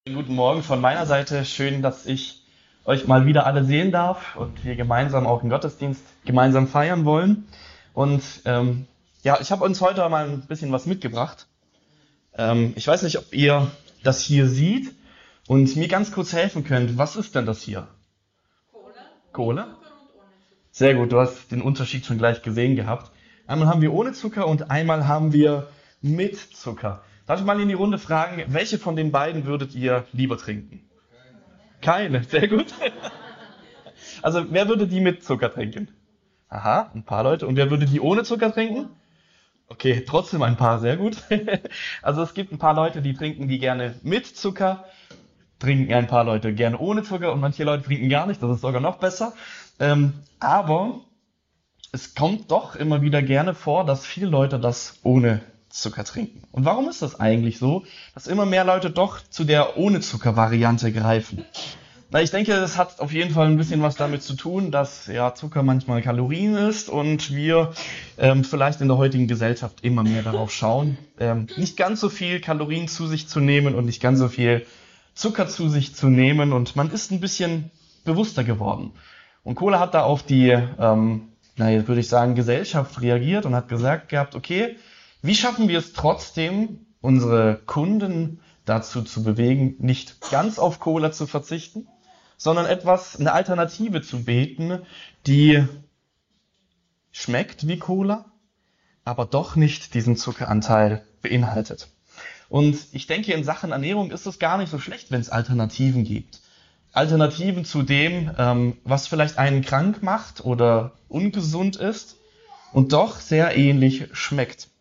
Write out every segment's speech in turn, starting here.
Guten Morgen von meiner Seite. Schön, dass ich euch mal wieder alle sehen darf und wir gemeinsam auch den Gottesdienst gemeinsam feiern wollen. Und ich habe uns heute mal ein bisschen was mitgebracht. Ich weiß nicht, ob ihr das hier seht und mir ganz kurz helfen könnt. Was ist denn das hier? Kohle? Sehr gut, du hast den Unterschied schon gleich gesehen gehabt. Einmal haben wir ohne Zucker und einmal haben wir mit Zucker. Darf ich mal in die Runde fragen, welche von den beiden würdet ihr lieber trinken? Keine, sehr gut. Also wer würde die mit Zucker trinken? Aha, ein paar Leute. Und wer würde die ohne Zucker trinken? Okay, trotzdem ein paar, sehr gut. Also es gibt ein paar Leute, die trinken die gerne mit Zucker, trinken ein paar Leute gerne ohne Zucker und manche Leute trinken gar nicht, das ist sogar noch besser. Aber es kommt doch immer wieder gerne vor, dass viele Leute das ohne Zucker trinken. Und warum ist das eigentlich so, dass immer mehr Leute doch zu der ohne Zucker-Variante greifen? Na, ich denke, das hat auf jeden Fall ein bisschen was damit zu tun, dass ja Zucker manchmal Kalorien ist und wir vielleicht in der heutigen Gesellschaft immer mehr darauf schauen, nicht ganz so viel Kalorien zu sich zu nehmen und nicht ganz so viel Zucker zu sich zu nehmen und man ist ein bisschen bewusster geworden. Und Cola hat da auf die, würde ich sagen, Gesellschaft reagiert und hat gesagt gehabt, okay, wie schaffen wir es trotzdem, unsere Kunden dazu zu bewegen, nicht ganz auf Cola zu verzichten, sondern eine Alternative zu bieten, die schmeckt wie Cola, aber doch nicht diesen Zuckeranteil beinhaltet. Und ich denke, in Sachen Ernährung ist es gar nicht so schlecht, wenn es Alternativen gibt. Alternativen zu dem, was vielleicht einen krank macht oder ungesund ist und doch sehr ähnlich schmeckt.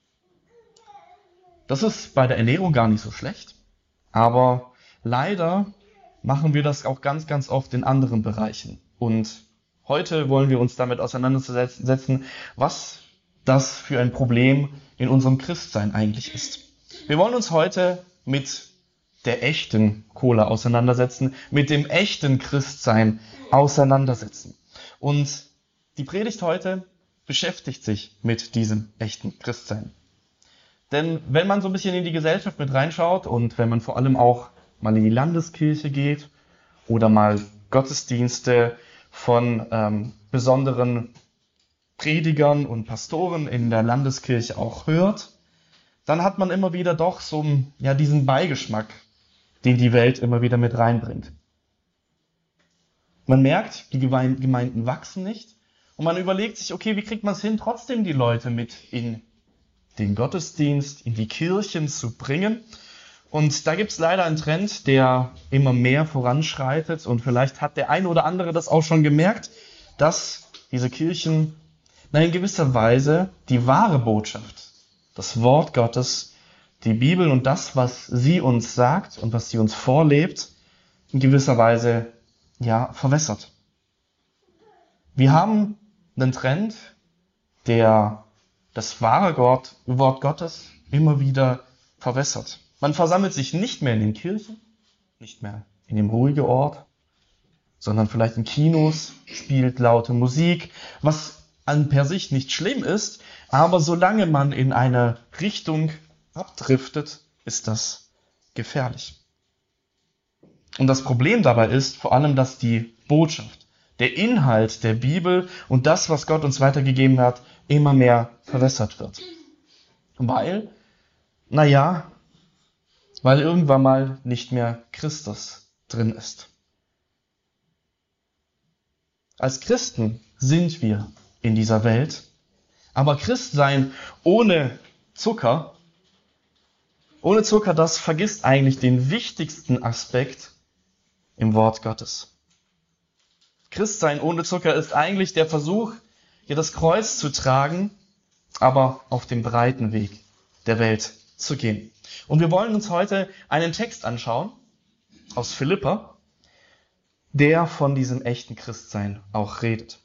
Das ist bei der Ernährung gar nicht so schlecht, aber leider machen wir das auch ganz, ganz oft in anderen Bereichen. Und heute wollen wir uns damit auseinandersetzen, was das für ein Problem in unserem Christsein eigentlich ist. Wir wollen uns heute mit der echten Cola auseinandersetzen, mit dem echten Christsein auseinandersetzen. Und die Predigt heute beschäftigt sich mit diesem echten Christsein. Denn wenn man so ein bisschen in die Gesellschaft mit reinschaut und wenn man vor allem auch mal in die Landeskirche geht oder mal Gottesdienste von besonderen Predigern und Pastoren in der Landeskirche auch hört, dann hat man immer wieder doch so diesen Beigeschmack, den die Welt immer wieder mit reinbringt. Man merkt, die Gemeinden wachsen nicht und man überlegt sich, okay, wie kriegt man es hin, trotzdem die Leute mit in den Gottesdienst, in die Kirchen zu bringen. Und da gibt es leider einen Trend, der immer mehr voranschreitet und vielleicht hat der eine oder andere das auch schon gemerkt, dass diese Kirchen in gewisser Weise die wahre Botschaft, das Wort Gottes, die Bibel und das, was sie uns sagt und was sie uns vorlebt, in gewisser Weise verwässert. Wir haben einen Trend, der das wahre Wort Gottes immer wieder verwässert. Man versammelt sich nicht mehr in den Kirchen, nicht mehr in dem ruhigen Ort, sondern vielleicht in Kinos, spielt laute Musik, was an per sich nicht schlimm ist, aber solange man in eine Richtung abdriftet, ist das gefährlich. Und das Problem dabei ist vor allem, dass die Botschaft, der Inhalt der Bibel und das, was Gott uns weitergegeben hat, immer mehr verwässert wird. Weil irgendwann mal nicht mehr Christus drin ist. Als Christen sind wir in dieser Welt, aber Christsein ohne Zucker, das vergisst eigentlich den wichtigsten Aspekt im Wort Gottes. Christsein ohne Zucker ist eigentlich der Versuch, hier das Kreuz zu tragen, aber auf dem breiten Weg der Welt zu gehen. Und wir wollen uns heute einen Text anschauen aus Philipper, der von diesem echten Christsein auch redet.